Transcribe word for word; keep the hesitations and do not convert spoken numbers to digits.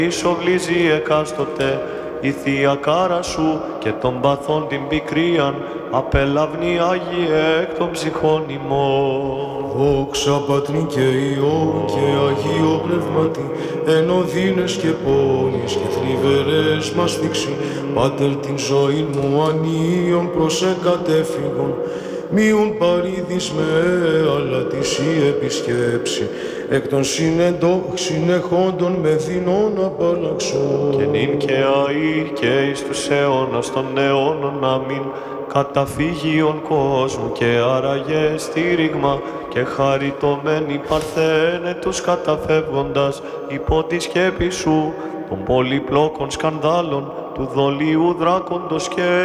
Ισοβλίζει εκάστοτε η Θεία Κάρα σου και των παθών την πικρίαν απελαυνή Άγιε εκ των ψυχών ημών. Δόξα Πατρί και Υιό και Αγίο Πνεύματι, εν οδύνες και πόλεις και θλιβερές μας δείξει, Πάτερ την ζωή μου ανίον προς εκατέφυγον, μείουν παρήδης με, αλλά της η επισκέψη, εκ των συνεντό, συνεχόντων με δεινών απαλλαξών. Και νυν και αεί και εις τους αιώνας των αιώνων, αμήν. Καταφύγιον κόσμου και άραγε στήριγμα και χαριτωμένη παρθένε τους καταφεύγοντας υπό τη σκέπη σου των πολυπλόκων σκανδάλων του δολίου δράκοντος και